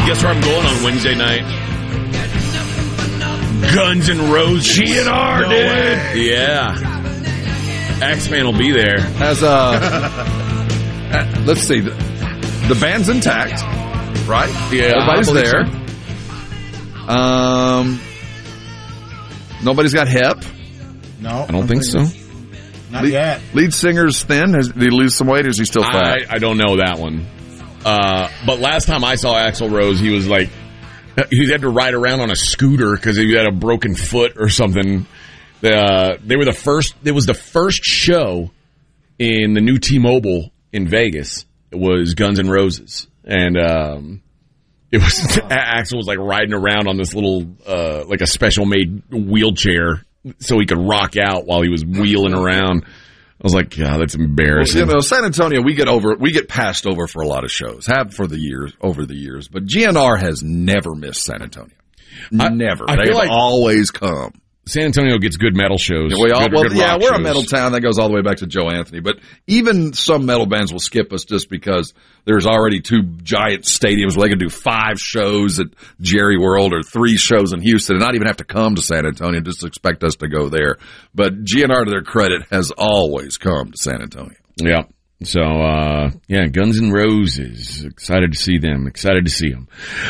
Guess where I'm going on Wednesday night? Guns N' Roses. GNR, No dude. way. Yeah. Axeman will be there. As let's see, the band's intact, right? Yeah, everybody's there. Nobody's got hep. No, I don't think so. Not yet. Lead singer's thin. Did he lose some weight, or is he still fat? I don't know that one. But last time I saw Axl Rose, he was like, he had to ride around on a scooter because he had a broken foot or something. They were the first. It was the first show in the new T-Mobile in Vegas. It was Guns N' Roses, and it was Axl was like riding around on this little like a special made wheelchair so he could rock out while he was wheeling around. I was like, God, that's embarrassing. Well, San Antonio, we get passed over for a lot of shows, have for the years, over the years, but GNR has never missed San Antonio. Never. They've always come. San Antonio gets good metal shows. We're a shows. metal town. That goes all the way back to Joe Anthony. But even some metal bands will skip us just because there's already 2 giant stadiums where they can do 5 shows at Jerry World or 3 shows in Houston and not even have to come to San Antonio, just expect us to go there. But GNR, to their credit, has always come to San Antonio. Yeah. So, Guns N' Roses. Excited to see them. Excited to see them.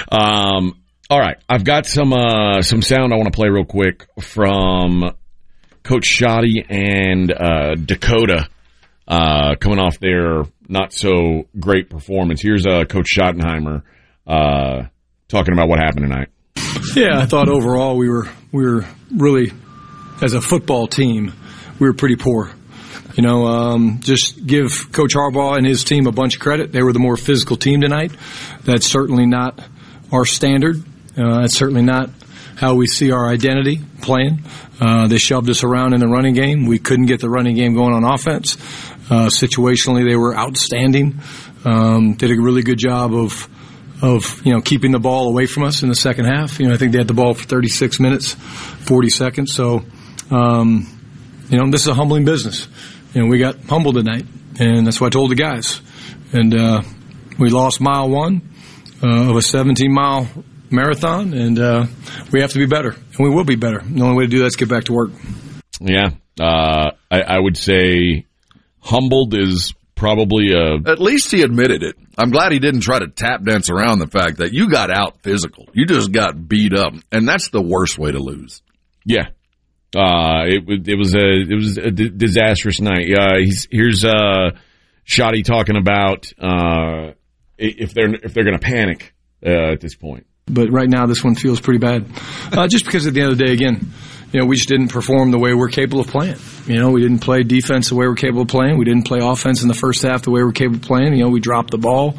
All right, I've got some sound I want to play real quick from Coach Shoddy and Dakota coming off their not so great performance. Here's Coach Schottenheimer talking about what happened tonight. Yeah, I thought overall we were really, as a football team, we were pretty poor. You know, just give Coach Harbaugh and his team a bunch of credit. They were the more physical team tonight. That's certainly not our standard. That's certainly not how we see our identity playing. They shoved us around in the running game. We couldn't get the running game going on offense. Situationally, they were outstanding. Did a really good job of keeping the ball away from us in the second half. I think they had the ball for 36 minutes, 40 seconds. So, this is a humbling business. We got humbled tonight, and that's what I told the guys. And we lost mile 1 of a 17-mile marathon, and we have to be better, and we will be better. The only way to do that is get back to work. Yeah, I would say humbled is probably At least he admitted it. I'm glad he didn't try to tap dance around the fact that you got out physical. You just got beat up, and that's the worst way to lose. Yeah. It was a disastrous night. Here's Shoddy talking about if they're going to panic at this point. But right now, this one feels pretty bad. Just because at the end of the day, again, we just didn't perform the way we're capable of playing. We didn't play defense the way we're capable of playing. We didn't play offense in the first half the way we're capable of playing. We dropped the ball.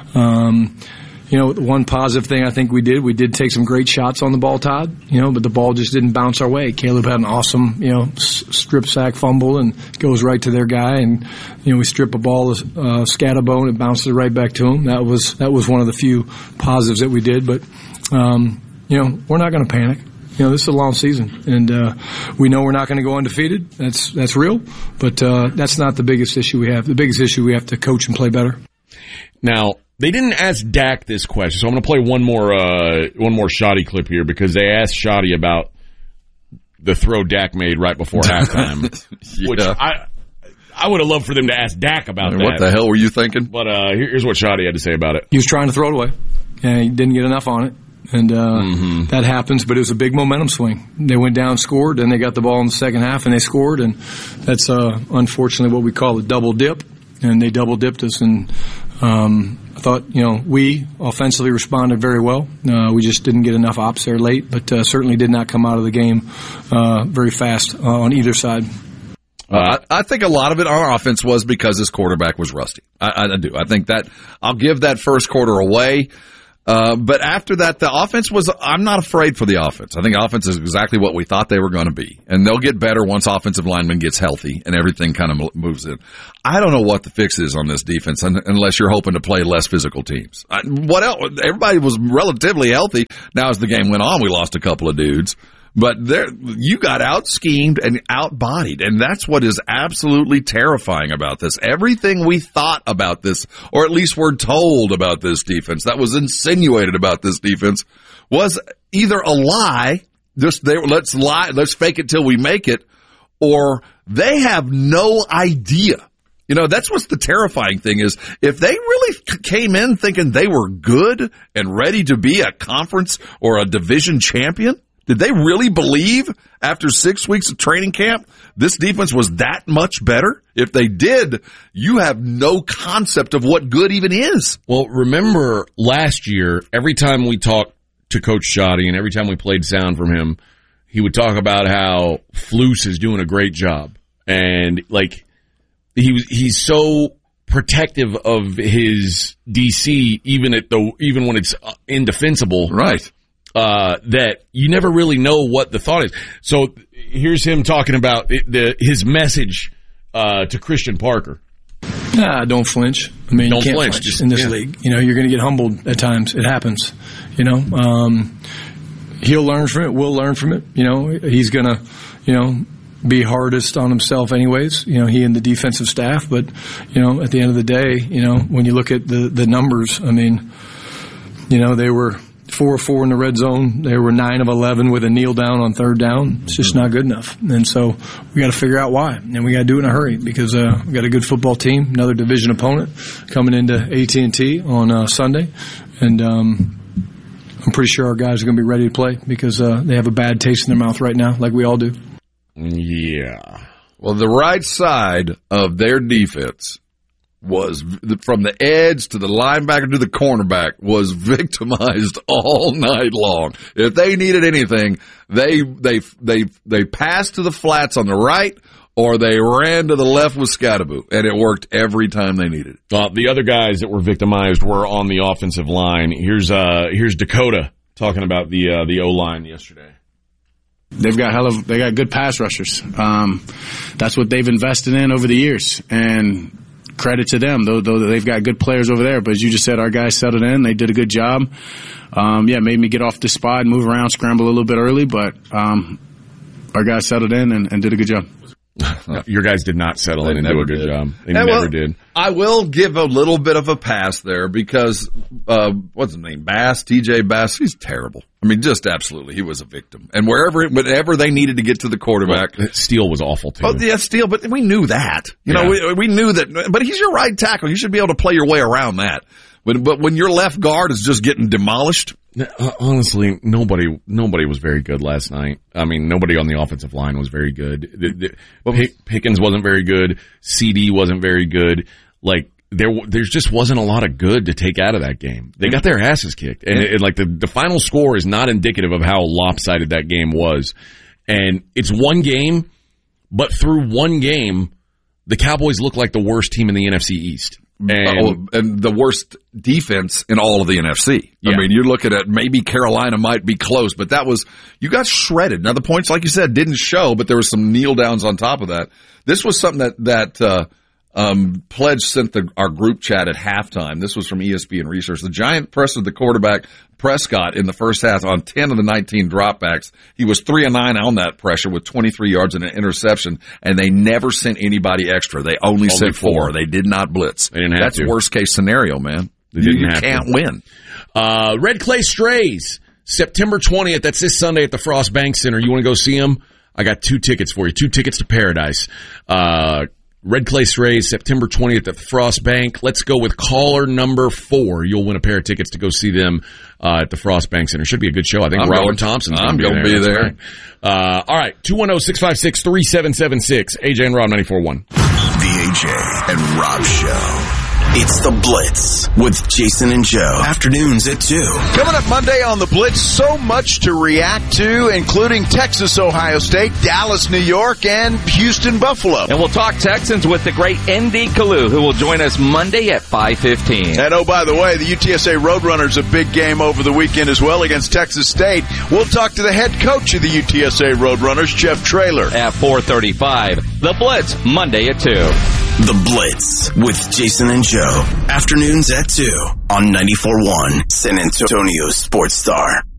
The one positive thing I think we did take some great shots on the ball, Todd, but the ball just didn't bounce our way. Caleb had an awesome, strip sack fumble and goes right to their guy. And, we strip a ball, Scatterbone, it bounces right back to him. That was one of the few positives that we did. But, we're not going to panic. This is a long season, and we know we're not going to go undefeated. That's real, but that's not the biggest issue we have. The biggest issue, we have to coach and play better. Now, they didn't ask Dak this question, so I'm going to play one more Shoddy clip here because they asked Shoddy about the throw Dak made right before halftime, which I would have loved for them to ask Dak about that. What the hell were you thinking? But here's what Shoddy had to say about it. He was trying to throw it away, and he didn't get enough on it. And that happens, but it was a big momentum swing. They went down, scored, then they got the ball in the second half, and they scored. And that's unfortunately what we call a double dip, and they double dipped us. And I thought, we offensively responded very well. We just didn't get enough ops there late, but certainly did not come out of the game very fast on either side. I think a lot of it on our offense was because this quarterback was rusty. I do. I think that I'll give that first quarter away. But after that, the offense I'm not afraid for the offense. I think offense is exactly what we thought they were going to be. And they'll get better once offensive lineman gets healthy and everything kind of moves in. I don't know what the fix is on this defense unless you're hoping to play less physical teams. What else? Everybody was relatively healthy. Now, as the game went on, we lost a couple of dudes. But you got out-schemed and out-bodied, and that's what is absolutely terrifying about this. Everything we thought about this, or at least were told about this defense, that was insinuated about this defense, was either a lie, let's fake it till we make it, or they have no idea. You know, that's what's the terrifying thing is if they really came in thinking they were good and ready to be a conference or a division champion, did they really believe after 6 weeks of training camp this defense was that much better? If they did, you have no concept of what good even is. Well, remember last year, every time we talked to Coach Shoddy and every time we played sound from him, he would talk about how Flus is doing a great job. And, like, he's so protective of his DC even when it's indefensible. Right. That you never really know what the thought is. So here's him talking about his message to Christian Parker. Don't flinch. I mean, don't you can't flinch in this league. You know, you're going to get humbled at times. It happens. You know, he'll learn from it. We'll learn from it. You know, he's going to, be hardest on himself anyways. You know, he and the defensive staff. But, at the end of the day, when you look at the numbers, I mean, they were 4 of 4 in the red zone. They were 9 of 11 with a kneel down on third down. It's just not good enough. And so we got to figure out why. And we got to do it in a hurry because we got a good football team, another division opponent coming into AT&T on Sunday. And I'm pretty sure our guys are going to be ready to play because they have a bad taste in their mouth right now, like we all do. Yeah. Well, the right side of their defense was, from the edge to the linebacker to the cornerback, was victimized all night long. If they needed anything, they passed to the flats on the right, or they ran to the left with Scadaboo, and it worked every time they needed it. The other guys that were victimized were on the offensive line. Here's Dakota talking about the O-line yesterday. They've got good pass rushers. That's what they've invested in over the years, and credit to them, though they've got good players over there. But as you just said, our guys settled in. They did a good job. Made me get off the spot, move around, scramble a little bit early, but our guys settled in and did a good job. Your guys did not settle in and do a good job. They never did. I will give a little bit of a pass there because, what's his name? TJ Bass, he's terrible. I mean, just absolutely. He was a victim. And whenever they needed to get to the quarterback. Well, Steele was awful, too. Oh, yeah, Steele, but we knew that. We knew that. But he's your right tackle. You should be able to play your way around that. But when your left guard is just getting demolished. Honestly, nobody was very good last night. I mean, nobody on the offensive line was very good. Pickens wasn't very good. CD wasn't very good. Like, there just wasn't a lot of good to take out of that game. They got their asses kicked. And the final score is not indicative of how lopsided that game was. And it's one game, but through one game, the Cowboys look like the worst team in the NFC East. And the worst defense in all of the NFC. Yeah. I mean, you're looking at maybe Carolina might be close, but you got shredded. Now, the points, like you said, didn't show, but there was some kneel downs on top of that. This was something that Pledge sent our group chat at halftime. This was from ESPN Research. The Giant pressured the quarterback Prescott in the first half on 10 of the 19 dropbacks. He was 3 of 9 on that pressure with 23 yards and an interception, and they never sent anybody extra. They only sent 4. They did not blitz. They didn't have That's worst case scenario, man. You can't win. Red Clay Strays, September 20th. That's this Sunday at the Frost Bank Center. You want to go see them? I got 2 tickets for you. 2 tickets to Paradise. Red Clay Strays, September 20th at the Frost Bank. Let's go with caller number 4. You'll win a pair of tickets to go see them at the Frost Bank Center. Should be a good show. I think Robert Thompson's going to be there. Right. All right, 210-656-3776. AJ and Rob 94.1. The AJ and Rob Show. It's The Blitz with Jason and Joe. Afternoons at 2. Coming up Monday on The Blitz, so much to react to, including Texas, Ohio State, Dallas, New York, and Houston, Buffalo. And we'll talk Texans with the great N.D. Kalu, who will join us Monday at 5:15. And oh, by the way, the UTSA Roadrunners, a big game over the weekend as well against Texas State. We'll talk to the head coach of the UTSA Roadrunners, Jeff Traylor. At 4:35, The Blitz, Monday at 2. The Blitz with Jason and Joe. Afternoons at 2 on 94.1 San Antonio Sports Star.